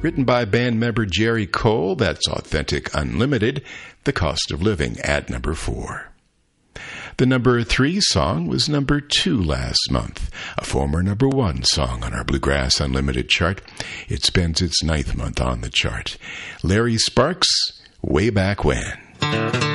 Written by band member Jerry Cole, that's Authentic Unlimited, The Cost of Living, at number 4. The number 3 song was number 2 last month, a former number 1 song on our Bluegrass Unlimited chart. It spends its 9th month on the chart. Larry Sparks, Way Back When.